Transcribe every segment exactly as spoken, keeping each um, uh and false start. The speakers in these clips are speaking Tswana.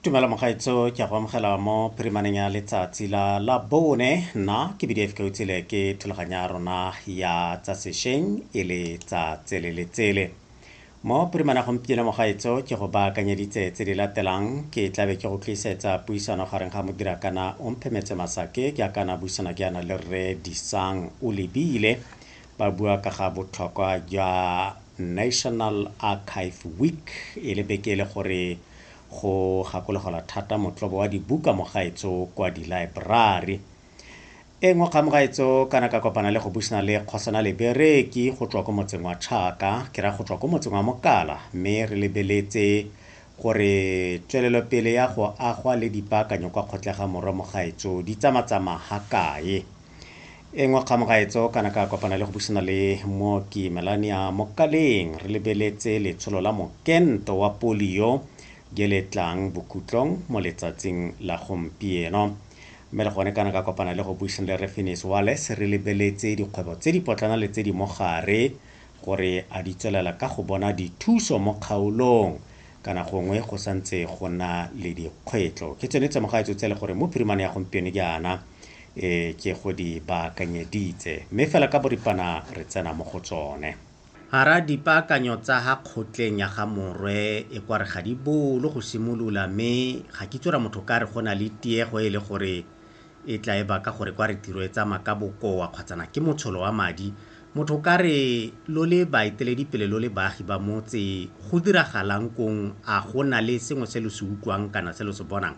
Tumela mogaetso ke go amogela mo phirimaneng ya letsatsi la la bone nna ke B D F ke utsile ke thulaganya rona ya tsa sešeng e le tsa tsele le tsele mo phirimana gompieno mogaetso ke go baakanyeditse tse di latelang ke tlabe ke go tlisetsa puisano gareng ga modirakana o mphemetse masake ke akana buisana ke yana le rre Disang o lebile ba bua ka ga botlhokwa jwa National Archive Week e le beke le gore go gakologelwa thata motlobo wa dibuka mogaetso kwa di-library e nngwe ga mogaetso kana ka kopana le go buisana le kgosana le bereki go tswa ko motseng wa Tšhaka ke ra go tswa ko motseng wa Mokala mme re lebeletse gore tswelelopele ya go agwa le dipaakanyo kwa kgotlega morwa mogaetso di tsamatsama ga kae e nngwe ga mogaetso kana ka kopana le go buisana le mooki Melania Mokaleng re lebeletse letsholo la mokento wa polio di le tlang bokutlong mo letsatsing la gompieno mme le gone kana ka kopana le go buisana le Refinis Wallace re lebeletse dikgwebo tse di potlana le tse di mogare gore a di tswelela ka go bona dithuso mo kgaolong kana gongwe go santse go na le dikgwetlo ke tsone tse mogaetso tse le gore mo phirimane ya gompieno ke ana e ke go di baakanyeditse mme fela ka boripana re tsena mo go tsone hara dipaakanyo tsa ha kgotleng ya ga morwe e kwa re ga di bolo go simolola mme ga ke tsora motho ka re go na le tiego e le gore e tla e baka gore kwa re tiro e tsamaya ka bokoa kgwatsana ke motsholo wa madi motho ka re lo le baeteledipele lo le baagi ba motse go diragalang kong a go na le sengwe se le se utlwang kana se le se bonang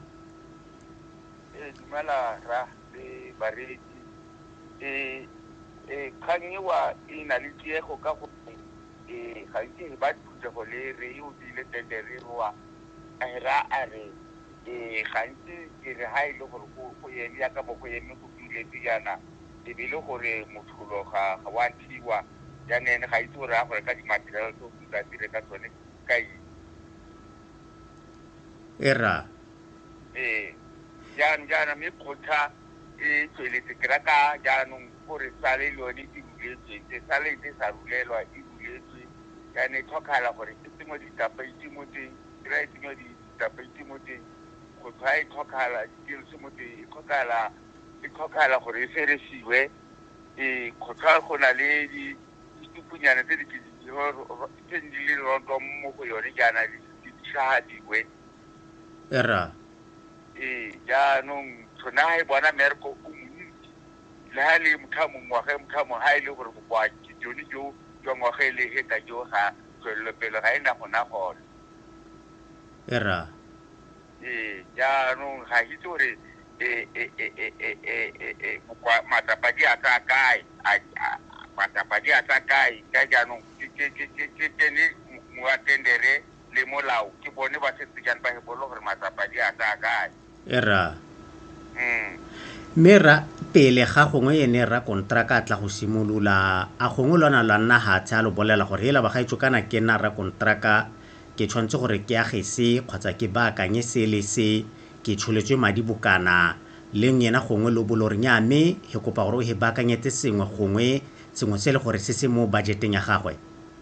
e dumela ra e bareki e e kganyewa e na le tiego ka go e ga ke ba thutse go le re o dile tendere roa a ra a re e gantsi ke re ha ile gore go yeme ya ka mo go yeme go dile dijana e bile gore mothulo ga ga wa thiwa ya nene ga itse gore a gore ka di material tso ka dire ka tsone ka i era e ya njana me khotha e tsweletse ke raka jaanong gore sale lone di buletswe tse sale tse sa rulelwa di buletswe ya ne tlhokala gore ke tsemo ditapa itimo teng dira itimo ditapa itimo teng go tshwa e tlhokala di se mo teng e tlhokala e tlhokala gore e seresiwe e khotha go na le di dipunyana tse di tse di le rondo mo go yone jana di tshahadiwe era e jaanong tsona e bona merko o montsi le ha le motlhamo ngwaga motlhamo ha ile gore bokwa ke jone jo jwa ngwaga le he ka jo ga tswelelo pele ga ena gona gona era e jaanong ga itse gore e e e e e e e bokwa matapadi a ka kae a matapadi a ka kae ka jaanong ke ke ke ke ke ne mo atendere le molao ke bone ba se tsana ba he bolo gore matapadi a ka kae era mm mera pele ga gongwe ene ra kontraka tla go simolola a gongwe lona lwa nna ha tsa lo bolela gore hela ba gaitso kana ke nna ra kontraka ke tshwantse gore ke age se kgotsa ke baakanye se le se ke tsholetswe madi bokana le ngena gongwe lo bolo re nya mme he kopa gore o he baakanyetse sengwe gongwe sengwe se le gore se se mo budgeteng ya gagwe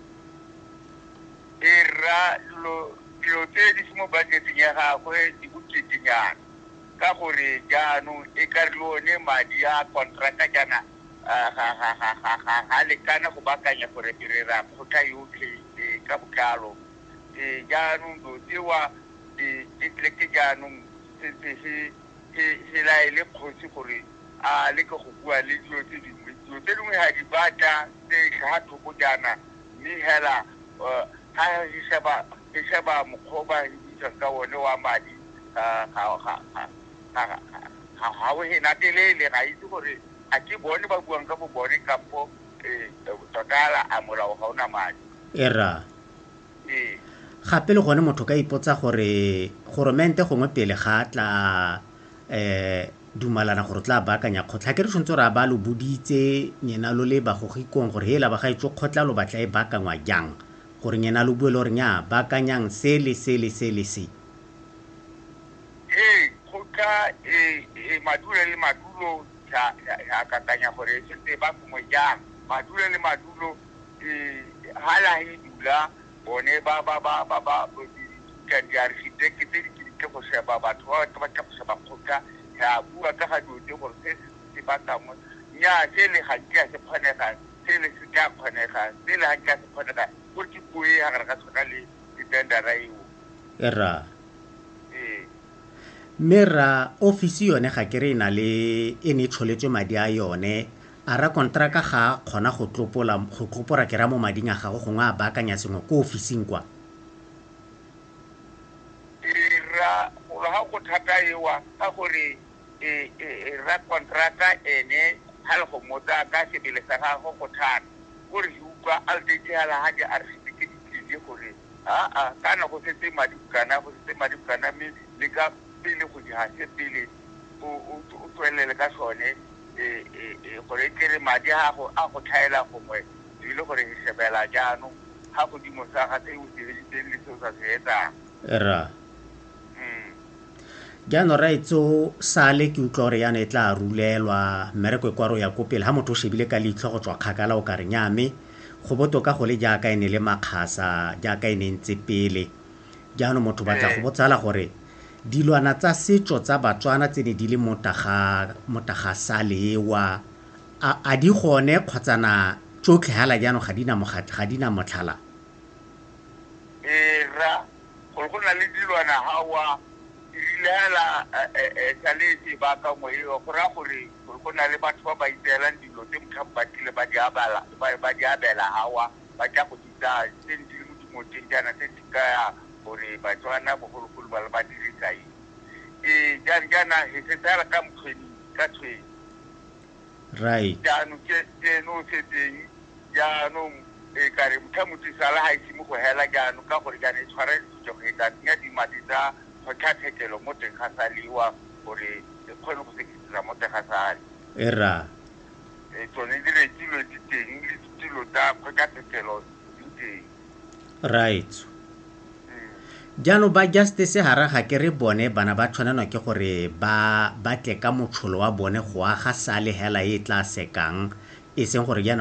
era lo lo tse di mo budgeting ya gagwe di buketinyana ka gore jaanong e ka re lone madi a contracta jana ga ga ga ga ga ga le kana go bakanya gore re ra khotha yotlhe ka bokalo e jaanong do tsewa e e tleke jaanong se se se se la ile khotsi gore a le go bua le dilo tse dingwe dilo tse dingwe ha di bata se ga thoko jana mme hela ha e sheba e sheba mokgoba e ka one wa madi ga ga ga ga ha o he na telele ga itse gore a ke bone ba buang ka bo bone kapo e totala a molao ga ona madi era e gape le gone motho ka ipotsa gore goromente gongwe pele ga tla eh dumalana gore tla baakanya kgotla ke re tshwantse re a ba lo buditse nyena lo le bagogikong gore hela ba gaitso kgotla lo batla e baakangwa jang gore nyena lo bue le gore nya baakanyang se le se le se le se e khotla e madulo le madulo ya ya kakanya gore se se ba mo jang madulo le madulo e hala hi dula bone ba ba ba ba ba ka di architect tse di batle go sheba batho ba ba batle go sheba kgotla ya bua ka ga dilo tse gore se se batla mo nya se le ga ke se kgonega se le se ka kgonega se le ga ke se kgonega go ke bue ha re ka tshwana le ditendera eo era eh mera ofisi yone ga ke re ina le ene tsholetswe madi a yone a ra kontraka ga kgona go tlopola go tlopora ke ra mo mading a gago gongwe a baakanya sengwe ko ofising kwa ra go ha go thata ewa ka gore e ra kontraka ene ha le go motsa ka sebele sa gago go thata gore e utlwa a le tshela ha di a re dikedi gore a a kana go setse madi kana go setse madi kana me le ka pele go di ha se pele o o tswelele ka sone e e gore ke re madi ha go a go thaela go mwe dile gore e sebela jaanong ha go di mo sa ga tse o diretseng le se o sa se etsa era jaanong raitso sale ke utlwa gore yana e tla rulelwa mmereko e kwaro ya ko pele ha motho o shebile ka leitlho go tswa kgakala o ka re nyame go botoka go le jaaka ene le makgasa jaaka ene ntse pele jaanong motho batla go botsala gore dilwana tsa setso tsa Batswana tse ne di le motaga motaga salewa a di gone kgotsana tsotlhe hala jaanong ga dina mogati ga dina motlhala e ra go go na le dilwana hawa ilela e saletse ba ka mo e go ra gore go na le batho ba ba itelang dilo tse motho ba tlile ba di abala ba di abela hawa ba tla go ditsa tse di mo di mo tjana tse di ka gore Batswana bogologolo ba le ba di tsai e jana jana e se tsara ka mkhweni ka tshwe right jano ke ke no se teng jano e ka re mothamuti sala ha itse mo go hela jano ka gore jana e tshwara go eta nya di maditsa go tlhatlhekelo mo teng ga saliwa gore e kgone go sekisa mo teng ga sali era e tsone dire dilo di teng le dilo tsa go tlhatlhekelo di teng right jaanong ba justice hara ga ke re bone bana ba tshwanelwa ke gore ba batle ka motšholo wa bone go aga sale hela e tla sekang e seng gore jaanong